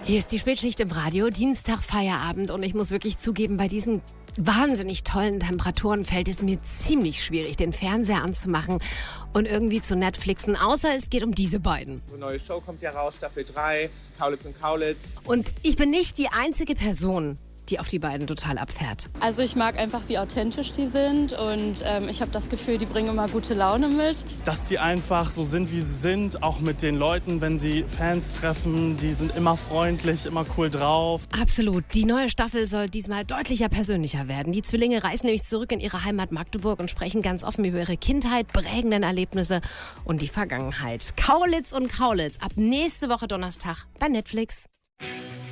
Hier ist die Spätschicht im Radio, Dienstag, Feierabend und ich muss wirklich zugeben, bei diesen wahnsinnig tollen Temperaturen fällt es mir ziemlich schwierig, den Fernseher anzumachen und irgendwie zu Netflixen, außer es geht um diese beiden. Eine neue Show kommt ja raus, Staffel 3, Kaulitz und Kaulitz. Und ich bin nicht die einzige Person, die auf die beiden total abfährt. Also ich mag einfach, wie authentisch die sind und ich habe das Gefühl, die bringen immer gute Laune mit. Dass die einfach so sind, wie sie sind, auch mit den Leuten, wenn sie Fans treffen, die sind immer freundlich, immer cool drauf. Absolut. Die neue Staffel soll diesmal deutlicher persönlicher werden. Die Zwillinge reisen nämlich zurück in ihre Heimat Magdeburg und sprechen ganz offen über ihre Kindheit, prägenden Erlebnisse und die Vergangenheit. Kaulitz und Kaulitz ab nächste Woche Donnerstag bei Netflix.